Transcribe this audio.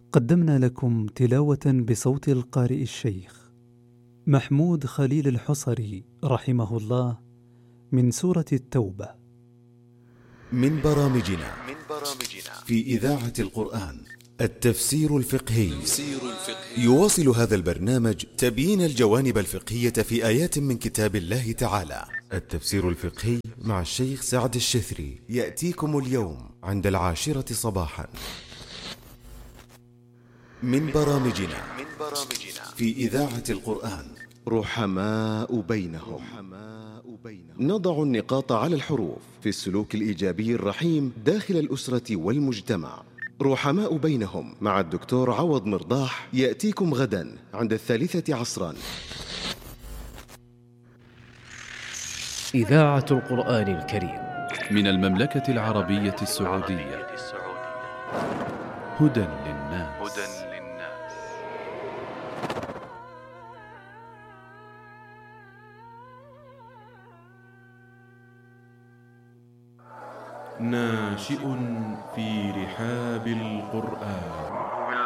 قدمنا لكم تلاوة بصوت القارئ الشيخ محمود خليل الحصري رحمه الله من سورة التوبة. من برامجنا في إذاعة القرآن التفسير الفقهي. يواصل هذا البرنامج تبيين الجوانب الفقهية في آيات من كتاب الله تعالى. التفسير الفقهي مع الشيخ سعد الشثري يأتيكم اليوم عند 10 صباحا. من برامجنا في إذاعة القرآن رحماء بينهم. نضع النقاط على الحروف في السلوك الإيجابي الرحيم داخل الأسرة والمجتمع. رحماء بينهم مع الدكتور عوض مرضاح يأتيكم غدا عند 3 عصرا. إذاعة القرآن الكريم من المملكة العربية السعودية. هدى للناس. ناشئ في رحاب القرآن.